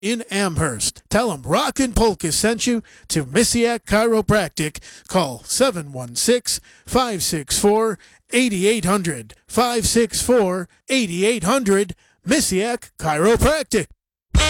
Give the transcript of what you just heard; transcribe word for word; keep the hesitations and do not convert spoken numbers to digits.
in Amherst. Tell them Rockin' Polka sent you to Misiak Chiropractic. Call seven one six, five six four, eight eight zero zero, five six four, eight eight zero zero, Misiak Chiropractic.